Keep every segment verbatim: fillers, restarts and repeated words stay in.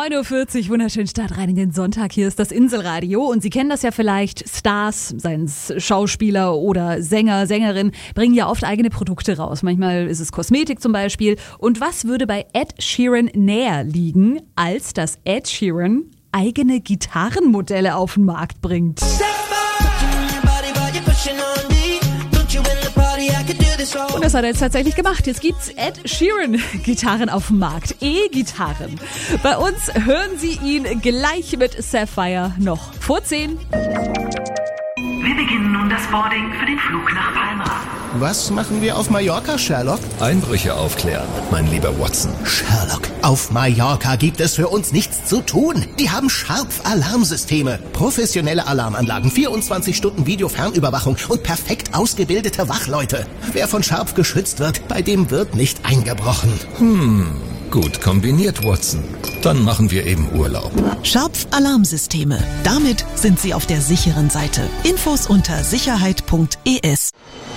neun Uhr vierzig, wunderschön Start rein in den Sonntag. Hier ist das Inselradio und Sie kennen das ja vielleicht. Stars, seien es Schauspieler oder Sänger, Sängerin, bringen ja oft eigene Produkte raus. Manchmal ist es Kosmetik zum Beispiel. Und was würde bei Ed Sheeran näher liegen, als dass Ed Sheeran eigene Gitarrenmodelle auf den Markt bringt? Und das hat er jetzt tatsächlich gemacht. Jetzt gibt's Ed Sheeran-Gitarren auf dem Markt. E-Gitarren. Bei uns hören Sie ihn gleich mit Sapphire noch vor zehn. Wir beginnen nun das Boarding für den Flug nach Palma. Was machen wir auf Mallorca, Sherlock? Einbrüche aufklären, mein lieber Watson. Sherlock, auf Mallorca gibt es für uns nichts zu tun. Die haben Scharf-Alarmsysteme, professionelle Alarmanlagen, vierundzwanzig Stunden Videofernüberwachung und perfekt ausgebildete Wachleute. Wer von Scharf geschützt wird, bei dem wird nicht eingebrochen. Hm, gut kombiniert, Watson. Dann machen wir eben Urlaub. Scharf-Alarmsysteme. Damit sind Sie auf der sicheren Seite. Infos unter sicherheit punkt e s.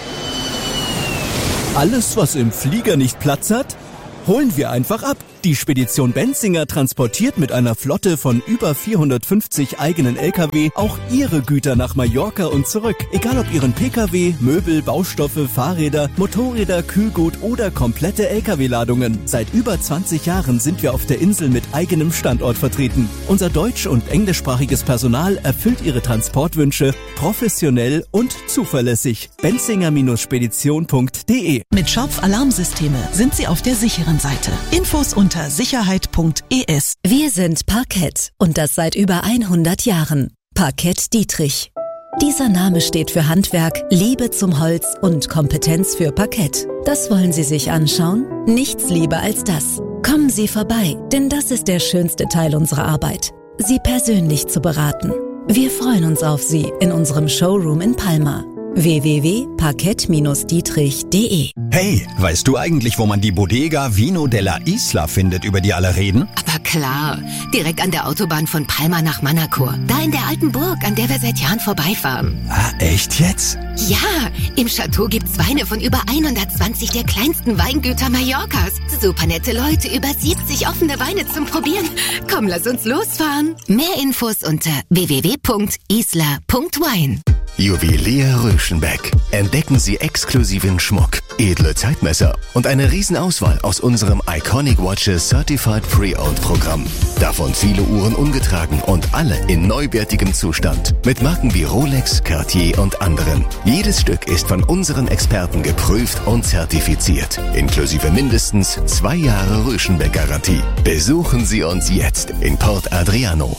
Alles, was im Flieger nicht Platz hat, holen wir einfach ab. Die Spedition Benzinger transportiert mit einer Flotte von über vierhundertfünfzig eigenen L K W auch Ihre Güter nach Mallorca und zurück. Egal ob Ihren P K W, Möbel, Baustoffe, Fahrräder, Motorräder, Kühlgut oder komplette L K W-Ladungen. Seit über zwanzig Jahren sind wir auf der Insel mit eigenem Standort vertreten. Unser deutsch- und englischsprachiges Personal erfüllt Ihre Transportwünsche professionell und zuverlässig. benzinger Spedition punkt de. Mit Scharf-Alarmsysteme sind Sie auf der sicheren Seite. Infos unter sicherheit punkt e s. Wir sind Parkett und das seit über hundert Jahren. Parkett Dietrich. Dieser Name steht für Handwerk, Liebe zum Holz und Kompetenz für Parkett. Das wollen Sie sich anschauen? Nichts lieber als das. Kommen Sie vorbei, denn das ist der schönste Teil unserer Arbeit. Sie persönlich zu beraten. Wir freuen uns auf Sie in unserem Showroom in Palma. w w w punkt parkett dietrich punkt de. Hey, weißt du eigentlich, wo man die Bodega Vino della Isla findet, über die alle reden? Aber klar, direkt an der Autobahn von Palma nach Manacor. Da in der alten Burg, an der wir seit Jahren vorbeifahren. Ah, echt jetzt? Ja, im Chateau gibt's Weine von über hundertzwanzig der kleinsten Weingüter Mallorcas. Super nette Leute, über siebzig offene Weine zum Probieren. Komm, lass uns losfahren. Mehr Infos unter w w w punkt isla punkt wine. Juwelier Röschenbeck. Entdecken Sie exklusiven Schmuck, edle Zeitmesser und eine Riesenauswahl aus unserem Iconic Watches Certified Pre-Owned Programm. Davon viele Uhren ungetragen und alle in neuwertigem Zustand. Mit Marken wie Rolex, Cartier und anderen. Jedes Stück ist von unseren Experten geprüft und zertifiziert. Inklusive mindestens zwei Jahre Röschenbeck-Garantie. Besuchen Sie uns jetzt in Port Adriano.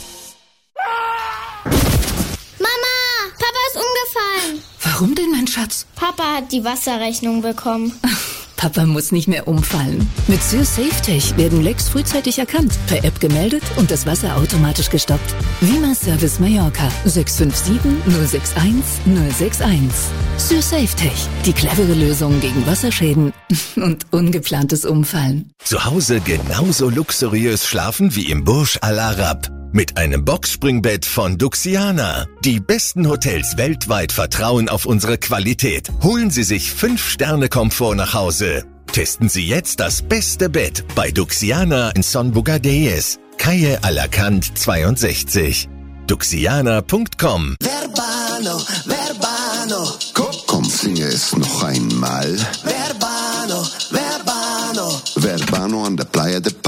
Warum denn, mein Schatz? Papa hat die Wasserrechnung bekommen. Papa muss nicht mehr umfallen. Mit SürSafeTech werden Lecks frühzeitig erkannt, per App gemeldet und das Wasser automatisch gestoppt. Vima Service Mallorca sechs fünf sieben null sechs eins null sechs eins. SürSafeTech, die clevere Lösung gegen Wasserschäden und ungeplantes Umfallen. Zu Hause genauso luxuriös schlafen wie im Burj Al Arab. Mit einem Boxspringbett von Duxiana. Die besten Hotels weltweit vertrauen auf unsere Qualität. Holen Sie sich fünf Sterne Komfort nach Hause. Testen Sie jetzt das beste Bett bei Duxiana in Son Bugadeyes, Calle Alacant zweiundsechzig. duxiana punkt com. Verbano, Verbano. Komm, komm, singe es noch einmal. Verbano, Verbano. Verbano an der Playa de